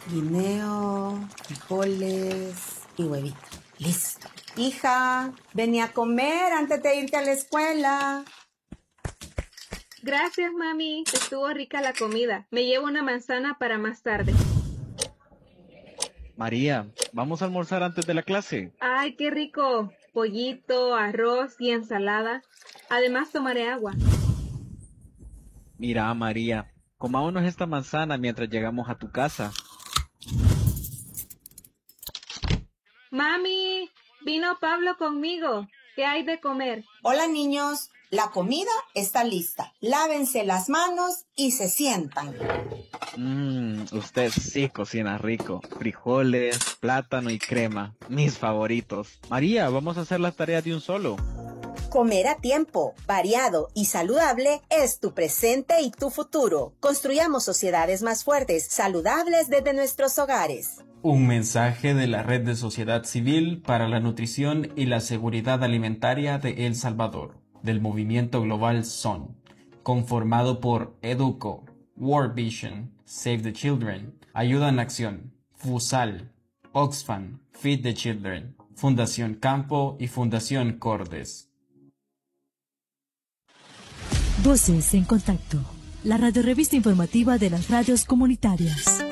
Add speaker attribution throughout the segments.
Speaker 1: Guineo, frijoles y huevito. Listo. Hija, vení a comer antes de irte a la escuela.
Speaker 2: Gracias, mami. Estuvo rica la comida. Me llevo una manzana para más tarde.
Speaker 3: María, ¿vamos a almorzar antes de la clase?
Speaker 2: ¡Ay, qué rico! Pollito, arroz y ensalada. Además, tomaré agua.
Speaker 3: Mira, María, comámonos esta manzana mientras llegamos a tu casa.
Speaker 2: Mami, vino Pablo conmigo. ¿Qué hay de comer?
Speaker 1: Hola, niños. La comida está lista. Lávense las manos y se sientan.
Speaker 3: Usted sí cocina rico. Frijoles, plátano y crema. Mis favoritos. María, vamos a hacer las tareas de un solo.
Speaker 1: Comer a tiempo, variado y saludable es tu presente y tu futuro. Construyamos sociedades más fuertes, saludables desde nuestros hogares.
Speaker 4: Un mensaje de la Red de Sociedad Civil para la Nutrición y la Seguridad Alimentaria de El Salvador, del movimiento global SON, conformado por Educo, World Vision, Save the Children, Ayuda en Acción, FUSAL, Oxfam, Feed the Children, Fundación Campo y Fundación Cordes.
Speaker 5: Voces en Contacto, la radiorevista informativa de las radios comunitarias.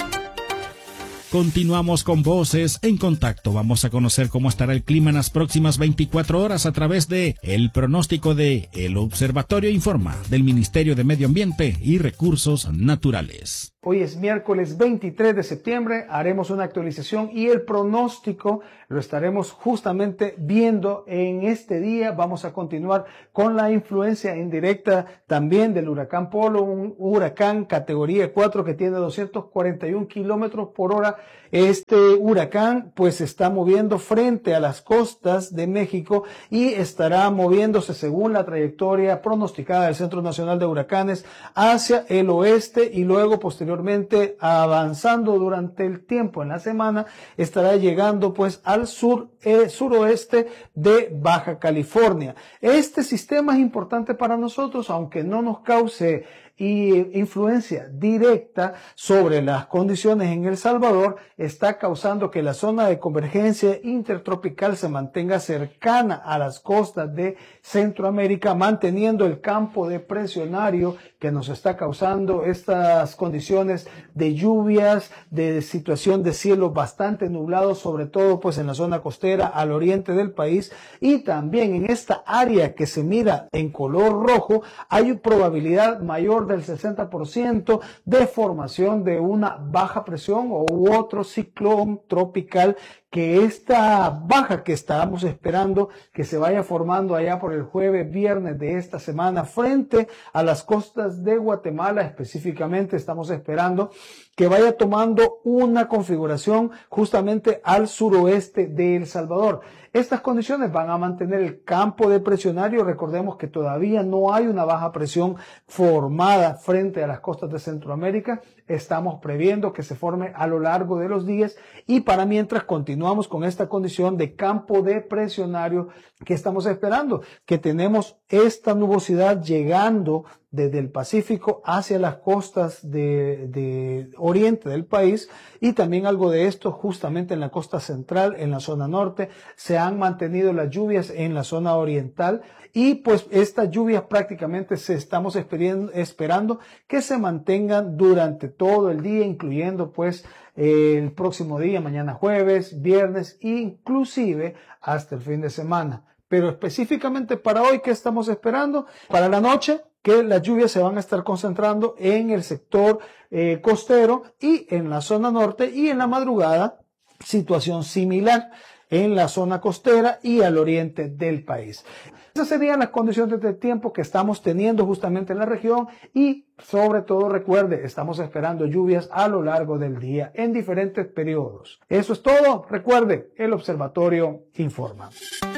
Speaker 6: Continuamos con Voces en Contacto. Vamos a conocer cómo estará el clima en las próximas 24 horas a través de el pronóstico de El Observatorio Informa del Ministerio de Medio Ambiente y Recursos Naturales.
Speaker 7: Hoy es miércoles 23 de septiembre, haremos una actualización y el pronóstico lo estaremos justamente viendo en este día. Vamos a continuar con la influencia indirecta también del huracán Polo, un huracán categoría 4 que tiene 241 kilómetros por hora. Este huracán pues se está moviendo frente a las costas de México y estará moviéndose según la trayectoria pronosticada del Centro Nacional de Huracanes hacia el oeste y luego posteriormente avanzando durante el tiempo en la semana estará llegando pues al suroeste de Baja California. Este sistema es importante para nosotros, aunque no nos cause influencia directa sobre las condiciones en El Salvador, está causando que la zona de convergencia intertropical se mantenga cercana a las costas de Centroamérica, manteniendo el campo depresionario que nos está causando estas condiciones de lluvias, de situación de cielo bastante nublado, sobre todo pues en la zona costera al oriente del país, y también en esta área que se mira en color rojo hay probabilidad mayor del 60% de formación de una baja presión u otro ciclón tropical, que esta baja que estábamos esperando que se vaya formando allá por el jueves, viernes de esta semana frente a las costas de Guatemala específicamente, estamos esperando que vaya tomando una configuración justamente al suroeste de El Salvador. Estas condiciones van a mantener el campo depresionario. Recordemos que todavía no hay una baja presión formada frente a las costas de Centroamérica. Estamos previendo que se forme a lo largo de los días y para mientras continuamos con esta condición de campo depresionario que estamos esperando, que tenemos esta nubosidad llegando desde el Pacífico hacia las costas de oriente del país y también algo de esto justamente en la costa central, en la zona norte. Se han mantenido las lluvias en la zona oriental y pues estas lluvias prácticamente estamos esperando que se mantengan durante todo el día, incluyendo pues el próximo día, mañana jueves, viernes, inclusive hasta el fin de semana. Pero específicamente para hoy, ¿qué estamos esperando? Para la noche, que las lluvias se van a estar concentrando en el sector costero y en la zona norte, y en la madrugada, situación similar en la zona costera y al oriente del país. Esas serían las condiciones de tiempo que estamos teniendo justamente en la región y sobre todo recuerde, estamos esperando lluvias a lo largo del día en diferentes periodos. Eso es todo. Recuerde, el Observatorio informa.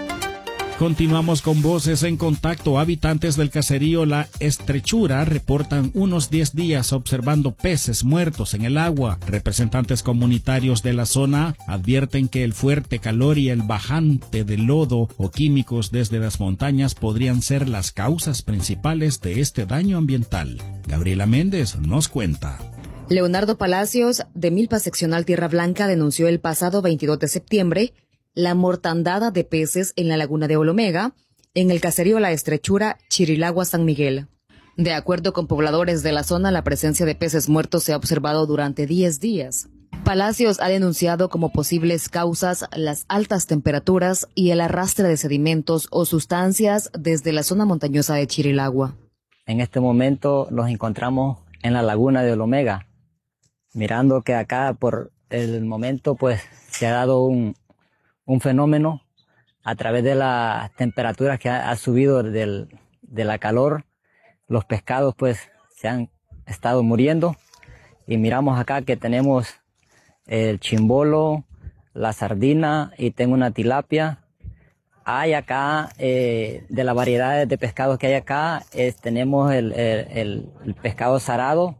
Speaker 6: Continuamos con Voces en Contacto. Habitantes del caserío La Estrechura reportan unos 10 días observando peces muertos en el agua. Representantes comunitarios de la zona advierten que el fuerte calor y el bajante de lodo o químicos desde las montañas podrían ser las causas principales de este daño ambiental. Gabriela Méndez nos cuenta.
Speaker 8: Leonardo Palacios, de Milpa Seccional Tierra Blanca, denunció el pasado 22 de septiembre la mortandad de peces en la laguna de Olomega, en el caserío La Estrechura, Chirilagua, San Miguel. De acuerdo con pobladores de la zona, la presencia de peces muertos se ha observado durante 10 días. Palacios ha denunciado como posibles causas las altas temperaturas y el arrastre de sedimentos o sustancias desde la zona montañosa de Chirilagua.
Speaker 9: En este momento nos encontramos en la laguna de Olomega, mirando que acá por el momento pues se ha dado un fenómeno a través de las temperaturas que ha subido de la calor. Los pescados pues se han estado muriendo y miramos acá que tenemos el chimbolo, la sardina y tengo una tilapia. Hay acá, de las variedades de pescados que hay acá, tenemos el pescado sarado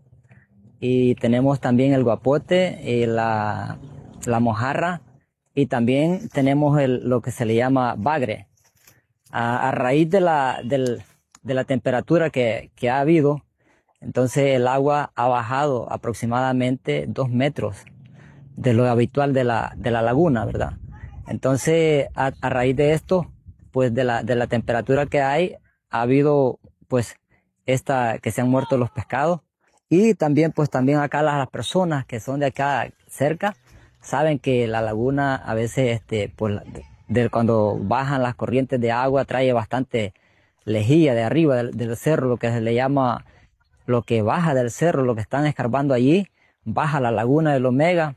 Speaker 9: y tenemos también el guapote y la mojarra y también tenemos lo que se le llama bagre. A raíz de la temperatura que ha habido, entonces el agua ha bajado aproximadamente 2 metros de lo habitual de la laguna, ¿verdad? Entonces, a raíz de esto, pues de la temperatura que hay, ha habido pues que se han muerto los pescados y también pues también acá las personas que son de acá cerca saben que la laguna a veces pues cuando bajan las corrientes de agua trae bastante lejía de arriba del cerro, lo que se le llama, lo que baja del cerro, lo que están escarbando allí, baja la laguna del Omega.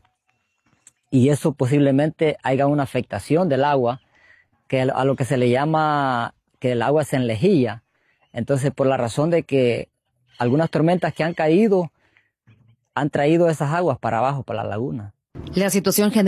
Speaker 9: Y eso posiblemente haya una afectación del agua, que a lo que se le llama que el agua se enlejilla. Entonces, por la razón de que algunas tormentas que han caído han traído esas aguas para abajo, para la laguna.
Speaker 8: La situación